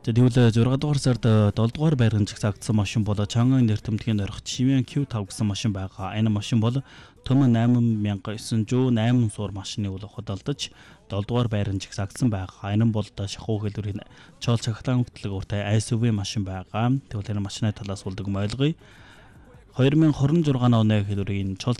Тэгвэл 6 дугаар сард 7 дугаар байранд жагсаагдсан машин бол Чанган нэртэмдгийн орох Chivyan Q5 гэсэн машин байгаа. Энэ машин бол төм 8908 суур машины үл хөдөлдөж 7 дугаар байранд жагсаагдсан байгаа. Энэ бол шахуу хэлбэрийн чол шахлаан хөтлөгөөртэй SUV машин байгаа. Тэгвэл энэ машины талаас үлдэг ойлгоё. 2026 оны хэлбэрийн чол